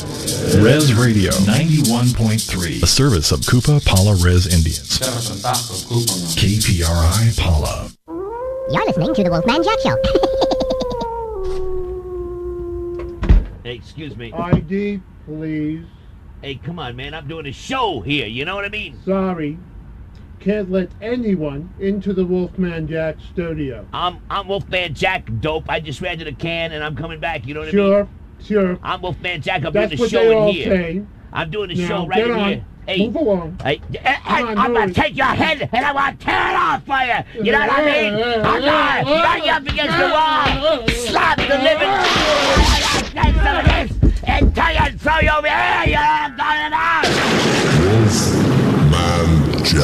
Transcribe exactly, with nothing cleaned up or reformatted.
Res Radio ninety-one point three, a service of Koopa Pala Res Indians. K P R I Pala. You're listening to the Wolfman Jack Show. Hey, excuse me. I D, please. Hey, come on, man. I'm doing a show here. You know what I mean? Sorry. Can't let anyone into the Wolfman Jack studio. I'm I'm Wolfman Jack, dope. I just ran to the can and I'm coming back. You know what sure, I mean? Sure, sure. I'm Wolfman Jack. I'm That's doing the what show they in all here. say. I'm doing the Now, show right get in on. here. Hey, move along. Hey, I, I, on, I'm gonna move. take your head and I'm gonna tear it off for you. You know what I mean? I'm gonna bang you up against the wall, slap the living out of this, and tell you and throw you over here. You're going out.